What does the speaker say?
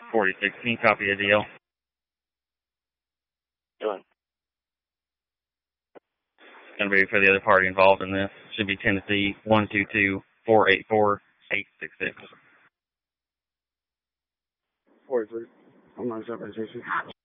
46. Can you copy a deal? Doing. Going to be for the other party involved in this. Should be Tennessee 122-484-866. 43. I'm not sure.